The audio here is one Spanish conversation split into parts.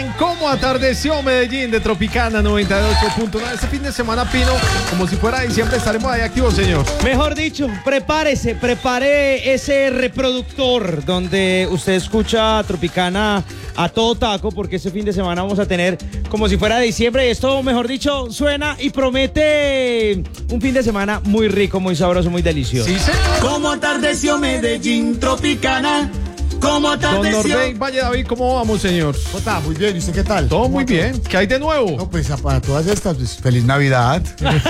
en Cómo Atardeció Medellín de Tropicana 98.9. Este fin de semana, Pino, como si fuera diciembre, estaremos ahí activos, señor. Mejor dicho, prepare ese reproductor donde usted escucha Tropicana a todo taco, porque ese fin de semana vamos a tener como si fuera diciembre. Y esto, mejor dicho, suena y promete un fin de semana muy rico, muy sabroso, muy delicioso. Sí, señor. Cómo atardeció Medellín, Tropicana. Cómo Don atardeció. Norbey Valle David, ¿cómo vamos, señor? Jota, muy bien, ¿y usted qué tal? Todo muy bien. ¿Qué hay de nuevo? No, pues para todas estas, pues, feliz Navidad.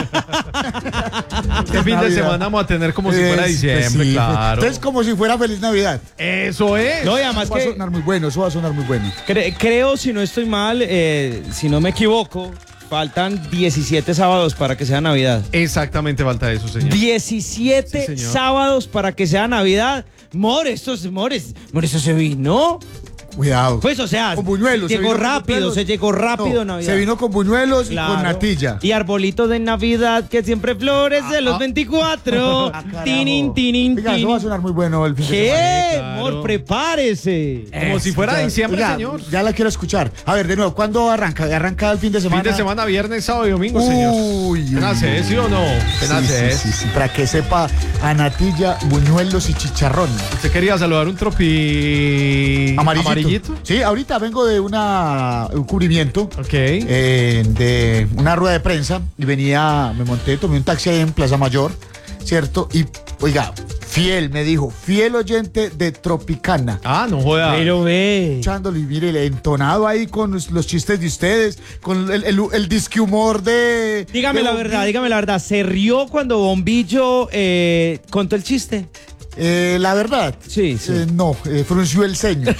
Este fin de semana vamos a tener como si fuera diciembre, Pues sí, claro. Entonces, como si fuera feliz Navidad. Eso es. No, y además Eso va a que sonar muy bueno, eso va a sonar muy bueno. creo, si no estoy mal, si no me equivoco, faltan 17 sábados para que sea Navidad. Exactamente, falta eso, señor. 17 Sí, señor. sábados para que sea Navidad. More, eso se vino. Cuidado. Pues, o sea, Con buñuelos, se llegó vino con rápido, buñuelos. se llegó rápido No, Navidad. se vino con buñuelos Claro. y con natilla. Y arbolitos de Navidad que siempre florece los 24. Carajo. Tinin, tinin, Oiga, eso va a tinin. sonar muy bueno el fin de semana. ¿Qué? Claro. Amor, prepárese. Como si fuera Ya, diciembre, oiga, señor. Ya la quiero escuchar. A ver, de nuevo, ¿cuándo arranca? ¿Arranca el fin de semana? Fin de semana, viernes, sábado y domingo, señor. Uy, ¿Apenas es, sí o no? Apenas sí, es. sí, sí, para que sepa a natilla, buñuelos y chicharrón. ¿Usted quería saludar un tropi... Amarillito. Sí, ahorita vengo de un cubrimiento Ok. de una rueda de prensa y me monté, tomé un taxi ahí en Plaza Mayor, ¿cierto? Y, oiga, me dijo, fiel oyente de Tropicana. Ah, no joda. Pero ve. Escuchándolo y mire, entonado ahí con los chistes de ustedes, con el disque humor de... Dígame la verdad. ¿Se rió cuando Bombillo contó el chiste? La verdad. Sí. No, frunció el ceño.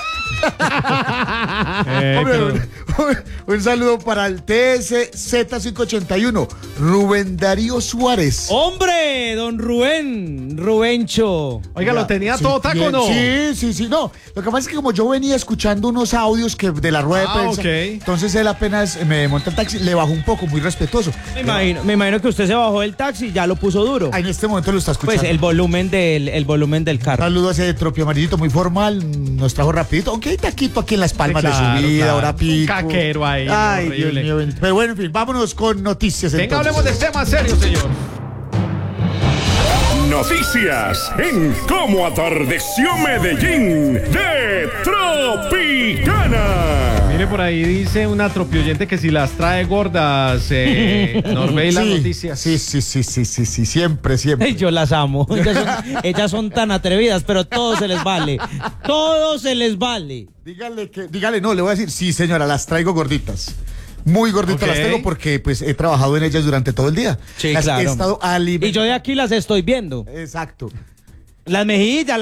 Hombre, un saludo para el TSZ581, Rubén Darío Suárez. ¡Hombre! Don Rubencho. Oiga, ¿lo tenía todo taco o bien, no? Sí, no. Lo que pasa es que como yo venía escuchando unos audios de la rueda de prensa, ok. entonces él apenas me monta el taxi, le bajó un poco, muy respetuoso. Me imagino que usted se bajó del taxi y ya lo puso duro. En este momento lo está escuchando. Pues el volumen del carro. Saludo a ese tropio amarillito muy formal, nos trajo rapidito, aunque hay taquito aquí en las palmas Claro, de su vida, claro. ahora pico. Caquero ahí, Ay, horrible. Dios mío bendito. Pero bueno, en fin, vámonos con noticias. Venga, entonces. hablemos de temas serios, señor. Noticias en Cómo Atardeció Medellín de Tropicana. Mire, por ahí dice una tropioyente que si las trae gordas, Norbey, las noticias. Sí, siempre. Yo las amo. Ellas son tan atrevidas, pero todo se les vale. Todo se les vale. Dígale, no, le voy a decir, sí, señora, las traigo gorditas. Muy gorditas Ok. las traigo porque pues he trabajado en ellas durante todo el día. Sí, Las claro. he estado alimentando. Y yo de aquí las estoy viendo. Exacto. Las mejillas.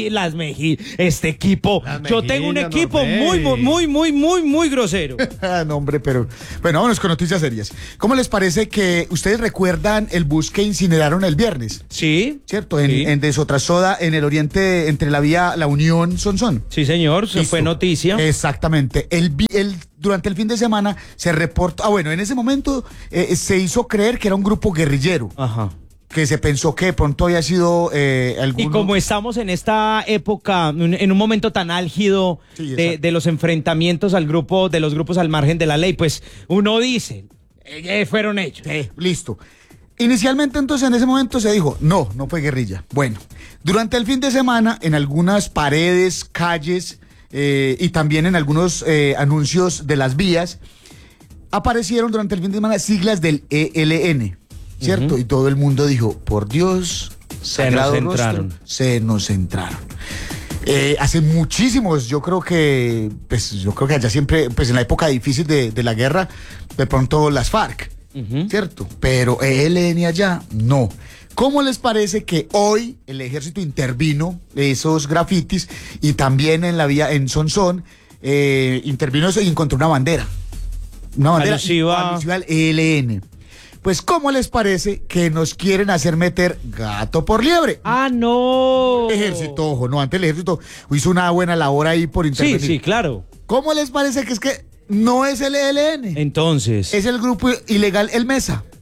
Este equipo. Las Yo tengo un mejillas, equipo Norbey. muy grosero. No, hombre, pero... Bueno, vámonos con noticias serias. ¿Cómo les parece que ustedes recuerdan el bus que incineraron el viernes? ¿Sí? ¿Cierto? Sí. En Desotrasoda, en el oriente, entre la vía La Unión, Sonsón. Sí, señor. Se Listo. fue noticia. Exactamente. Durante el fin de semana se reportó... en ese momento se hizo creer que era un grupo guerrillero. Ajá. Que se pensó que de pronto había sido algún... Y como estamos en esta época, en un momento tan álgido Sí, exacto. de los enfrentamientos de los grupos al margen de la ley, pues uno dice, fueron ellos. Listo. Inicialmente entonces en ese momento se dijo, no fue guerrilla. Bueno, durante el fin de semana en algunas paredes, calles y también en algunos anuncios de las vías, aparecieron durante el fin de semana siglas del ELN, ¿cierto? Y todo el mundo dijo, por Dios, sagrado nos rostro, entraron. se nos entraron. Hace muchísimos, yo creo que allá siempre, pues en la época difícil de la guerra, de pronto las FARC, ¿cierto? Pero ELN allá, no. ¿Cómo les parece que hoy el ejército intervino esos grafitis y también en la vía, en Sonsón, intervino eso y encontró una bandera? Una bandera Alusiva al ELN. Pues, ¿cómo les parece que nos quieren hacer meter gato por liebre? ¡Ah, no! El ejército, ojo, no, antes el ejército hizo una buena labor ahí por intervenir. Sí, claro. ¿Cómo les parece que es que no es el ELN? Entonces, Es el grupo ilegal El Mesa.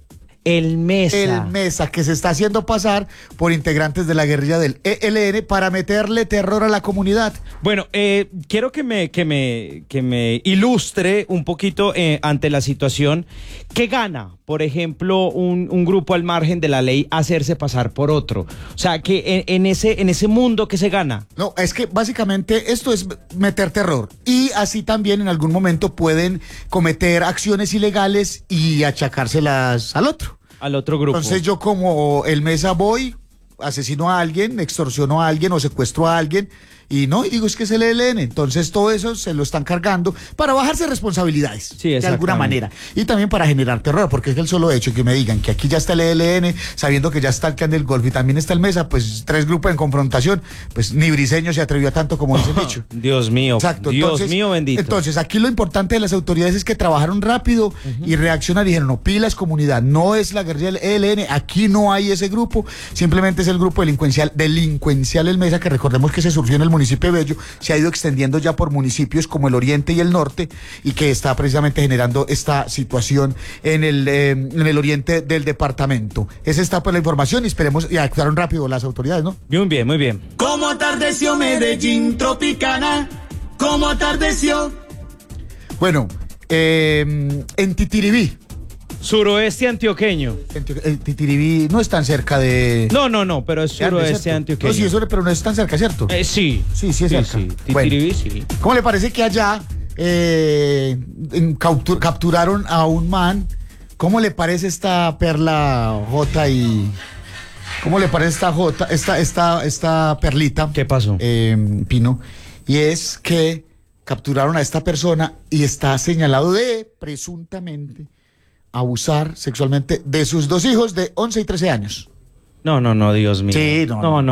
El Mesa. El Mesa, que se está haciendo pasar por integrantes de la guerrilla del ELN para meterle terror a la comunidad. Bueno, quiero que me ilustre un poquito ante la situación. ¿Qué gana, por ejemplo, un grupo al margen de la ley hacerse pasar por otro? O sea, que en ese mundo, ¿qué se gana? No, es que básicamente esto es meter terror. Y así también en algún momento pueden cometer acciones ilegales y achacárselas al otro. Al otro grupo. Entonces yo como el Mesa voy, asesino a alguien, extorsiono a alguien o secuestro a alguien y digo es que es el ELN. Entonces todo eso se lo están cargando para bajarse responsabilidades, sí, de alguna manera. Y también para generar terror, porque es el solo hecho que me digan que aquí ya está el ELN, sabiendo que ya está el Clan del Golfo y también está el Mesa, pues 3 grupos en confrontación, pues ni Briseño se atrevió a tanto como dice el dicho. Dios mío, exacto. Dios Entonces, mío bendito. Entonces aquí lo importante de las autoridades es que trabajaron rápido y reaccionaron y dijeron, no, pilas comunidad, no es la guerrilla del ELN, aquí no hay ese grupo, simplemente es el grupo delincuencial el Mesa, que recordemos que se surgió en el municipio de Bello, se ha ido extendiendo ya por municipios como el oriente y el norte y que está precisamente generando esta situación en el oriente del departamento. Esa está pues la información y esperemos, y actuaron rápido las autoridades, ¿no? Muy bien, muy bien. Como atardeció Medellín Tropicana, como atardeció. Bueno, en Titiribí. Suroeste antioqueño. Titiribí no es tan cerca de... No, pero es suroeste ¿cierto? antioqueño. No, sí, eso, pero no es tan cerca, ¿cierto? Sí. Sí, es cerca. Sí. Bueno, Titiribí, sí. ¿cómo le parece que allá capturaron a un man? ¿Cómo le parece esta perla J y... ¿Cómo le parece esta perlita? ¿Qué pasó? Pino. Y es que capturaron a esta persona y está señalado de, presuntamente, abusar sexualmente de sus 2 hijos de 11 y 13 años. No, Dios mío. Sí,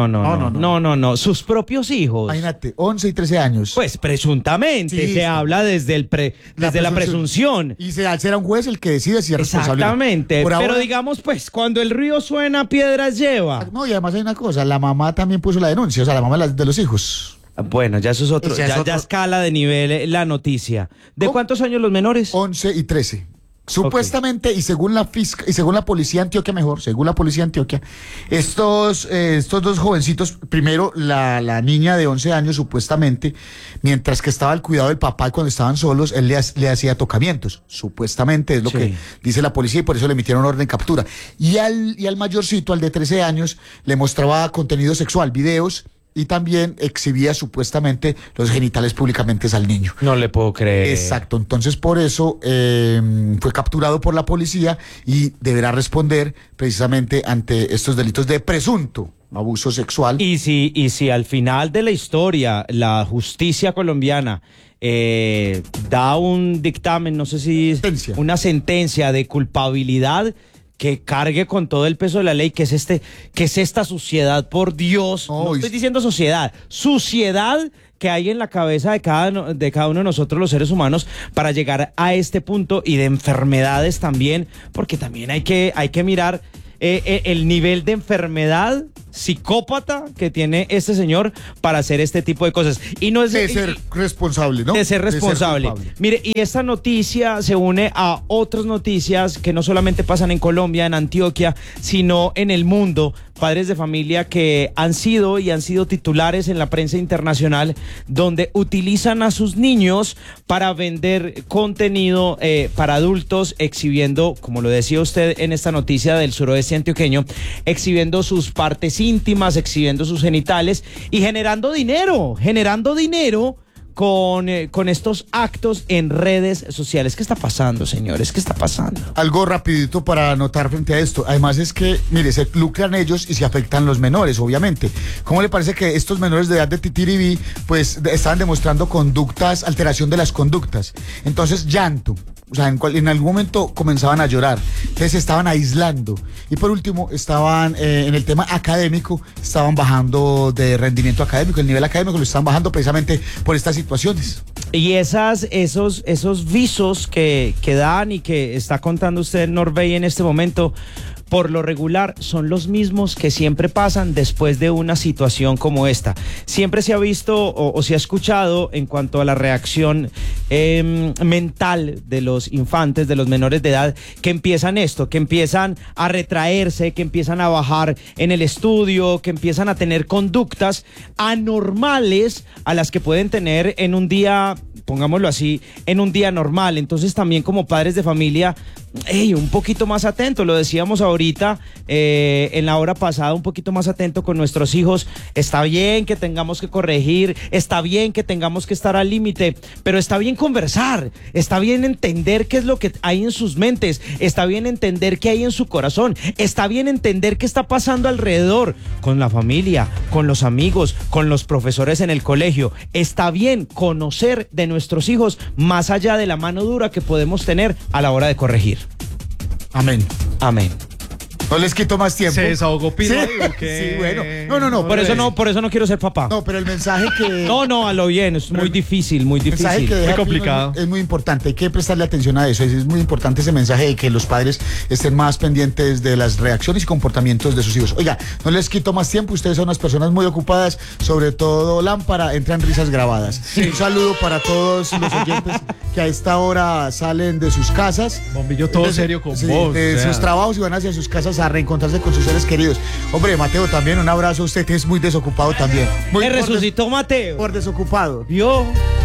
no. Sus propios hijos. Imagínate, 11 y 13 años. Pues presuntamente, Sí, se habla desde la presunción. Y será un juez el que decide si es responsable. Exactamente, Por pero ahora- digamos, pues, cuando el río suena, piedras lleva. No, y además hay una cosa, la mamá también puso la denuncia, o sea, la mamá de los hijos. Bueno, ya eso es otro, Ese es ya otro- escala de nivel la noticia. ¿De ¿Cómo? cuántos años los menores? 11 y 13. Supuestamente, y según la policía de Antioquia, estos 2 jovencitos, primero la niña de 11 años, supuestamente, mientras que estaba al cuidado del papá y cuando estaban solos, él le hacía tocamientos. Supuestamente es lo Sí. que dice la policía y por eso le emitieron orden de captura. Y al mayorcito, al de 13 años, le mostraba contenido sexual, videos, y también exhibía supuestamente los genitales públicamente al niño. No le puedo creer. Exacto, entonces por eso fue capturado por la policía y deberá responder precisamente ante estos delitos de presunto abuso sexual. Y si al final de la historia la justicia colombiana da un dictamen, no sé si Sentencia. una sentencia de culpabilidad, que cargue con todo el peso de la ley, que es esta suciedad, por Dios. No estoy diciendo suciedad que hay en la cabeza de cada uno de nosotros los seres humanos para llegar a este punto, y de enfermedades también, porque también hay que mirar el nivel de enfermedad psicópata que tiene este señor para hacer este tipo de cosas. Y no es de ser responsable, ¿no? De ser responsable. culpable. Mire, y esta noticia se une a otras noticias que no solamente pasan en Colombia, en Antioquia, sino en el mundo. Padres de familia que han sido titulares en la prensa internacional, donde utilizan a sus niños para vender contenido para adultos, exhibiendo, como lo decía usted en esta noticia del suroeste antioqueño, exhibiendo sus partes íntimas, exhibiendo sus genitales y generando dinero con estos actos en redes sociales. ¿Qué está pasando, señores? ¿Qué está pasando? Algo rapidito para anotar frente a esto. Además es que, mire, se lucran ellos y se afectan los menores, obviamente. ¿Cómo le parece que estos menores de edad de Titiribí, pues, estaban demostrando alteración de las conductas? Entonces, llanto. O sea, en algún momento comenzaban a llorar. Entonces se estaban aislando. Y por último, estaban en el tema académico, estaban bajando de rendimiento académico. El nivel académico lo estaban bajando precisamente por estas situaciones. Y esos visos que dan y que está contando usted, Norbey, en este momento, por lo regular son los mismos que siempre pasan después de una situación como esta. Siempre se ha visto o se ha escuchado en cuanto a la reacción mental de los infantes, de los menores de edad, que empiezan que empiezan a retraerse, que empiezan a bajar en el estudio, que empiezan a tener conductas anormales a las que pueden tener en un día, pongámoslo así, en un día normal. Entonces también como padres de familia, un poquito más atento, lo decíamos ahorita en la hora pasada, un poquito más atento con nuestros hijos. Está bien que tengamos que corregir, está bien que tengamos que estar al límite, pero está bien conversar, está bien entender qué es lo que hay en sus mentes, está bien entender qué hay en su corazón, está bien entender qué está pasando alrededor, con la familia, con los amigos, con los profesores en el colegio. Está bien conocer de nuestros hijos más allá de la mano dura que podemos tener a la hora de corregir. Amén. Amén. No les quito más tiempo. ¿Se desahogó Pino? Sí, ahí, ¿o qué? sí, bueno. No. Por eso no quiero ser papá. No, pero el mensaje que... No, a lo bien, es muy difícil, muy El mensaje difícil. que deja Muy complicado. Pino es muy importante, hay que prestarle atención a eso. Es muy importante ese mensaje de que los padres estén más pendientes de las reacciones y comportamientos de sus hijos. Oiga, no les quito más tiempo, ustedes son unas personas muy ocupadas, sobre todo Lámpara, entran risas grabadas. Sí. Un saludo para todos los oyentes que a esta hora salen de sus casas. Bombillo todo serio con vos. De sus trabajos y van hacia sus casas a reencontrarse con sus seres queridos. Hombre, Mateo, también un abrazo a usted, que es muy desocupado también. Muy Me resucitó Mateo. por desocupado. Yo.